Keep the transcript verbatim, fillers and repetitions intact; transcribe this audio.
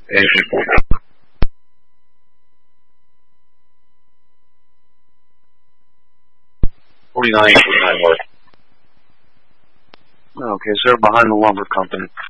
And forty-nine, forty-nine what? Okay, sir, behind the lumber company.